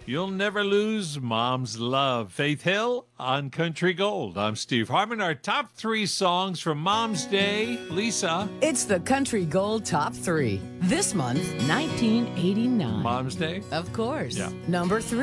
You'll never lose Mom's love. Faith Hill on Country Gold. I'm Steve Harmon. Our top 3 songs from Mom's Day. Lisa. It's the Country Gold Top 3. This month, 1989. Mom's Day? Of course. Yeah. Number 3.